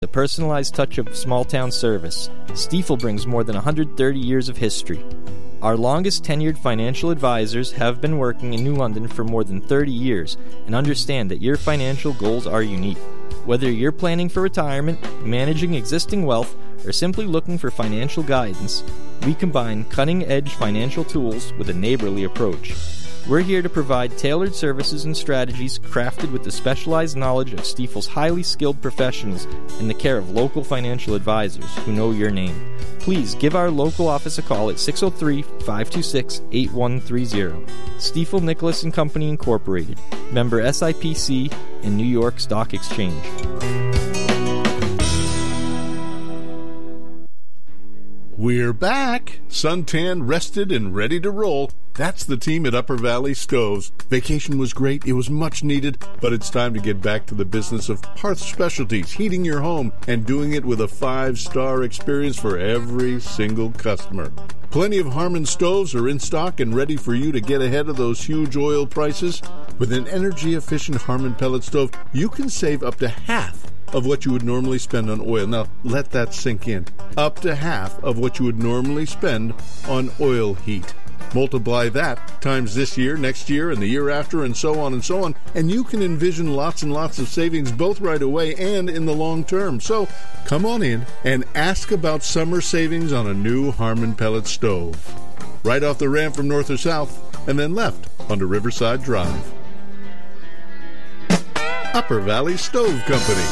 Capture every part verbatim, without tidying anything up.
The personalized touch of small-town service, Stifel brings more than one hundred thirty years of history. Our longest tenured financial advisors have been working in New London for more than thirty years and understand that your financial goals are unique. Whether you're planning for retirement, managing existing wealth, or simply looking for financial guidance, we combine cutting-edge financial tools with a neighborly approach. We're here to provide tailored services and strategies crafted with the specialized knowledge of Stifel's highly skilled professionals in the care of local financial advisors who know your name. Please give our local office a call at six oh three, five two six, eight one three zero. Stifel Nicholas and Company Incorporated, member S I P C and New York Stock Exchange. We're back, suntan, rested, and ready to roll. That's the team at Upper Valley Stoves. Vacation was great, it was much needed, but it's time to get back to the business of hearth specialties, heating your home, and doing it with a five-star experience for every single customer. Plenty of Harmon stoves are in stock and ready for you to get ahead of those huge oil prices. With an energy-efficient Harmon pellet stove, you can save up to half of what you would normally spend on oil. Now, let that sink in. Up to half of what you would normally spend on oil heat. Multiply that times this year, next year, and the year after, and so on and so on, and you can envision lots and lots of savings both right away and in the long term. So, come on in and ask about summer savings on a new Harmon pellet stove. Right off the ramp from north or south, and then left onto Riverside Drive. Upper Valley Stove Company.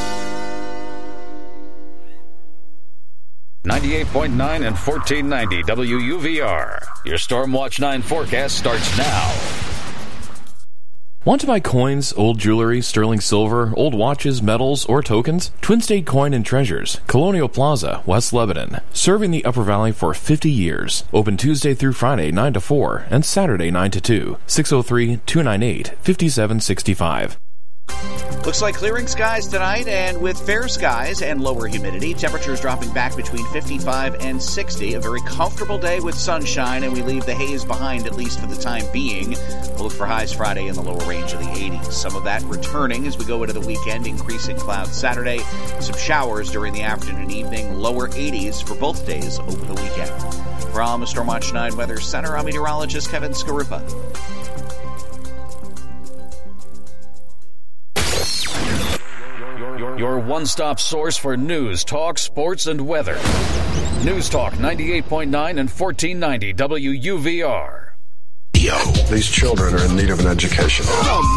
ninety-eight point nine and fourteen ninety W U V R. Your Storm Watch nine forecast starts now. Want to buy coins, old jewelry, sterling silver, old watches, medals, or tokens? Twin State Coin and Treasures, Colonial Plaza, West Lebanon. Serving the Upper Valley for fifty years. Open Tuesday through Friday, nine to four, and Saturday, nine to two. six oh three, two nine eight, five seven six five. Looks like clearing skies tonight, and with fair skies and lower humidity, temperatures dropping back between fifty-five and sixty. A very comfortable day with sunshine, and we leave the haze behind, at least for the time being. We'll look for highs Friday in the lower range of the eighties. Some of that returning as we go into the weekend, increasing clouds Saturday. Some showers during the afternoon and evening, lower eighties for both days over the weekend. From the Stormwatch nine Weather Center, I'm meteorologist Kevin Scarupa. Your one-stop source for news, talk, sports, and weather. News Talk ninety-eight point nine and fourteen ninety W U V R. Yo, these children are in need of an education.